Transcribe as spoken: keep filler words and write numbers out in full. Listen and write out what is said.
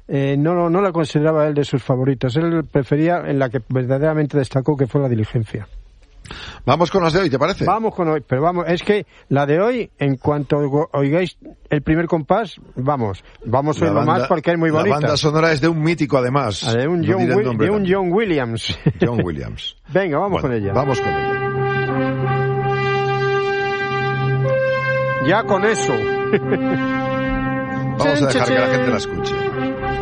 eh, no, no la consideraba él de sus favoritos. Él prefería en la que verdaderamente destacó, que fue La Diligencia. Vamos con las de hoy, ¿te parece? Vamos con hoy, pero vamos, es que la de hoy, en cuanto oigáis el primer compás, vamos, vamos a oírlo más porque es muy bonita. La banda sonora es de un mítico, además. De un John, no Wi- de un John Williams. John Williams. Venga, vamos bueno, con ella. Vamos con ella. Ya con eso. Vamos a dejar que la gente la escuche.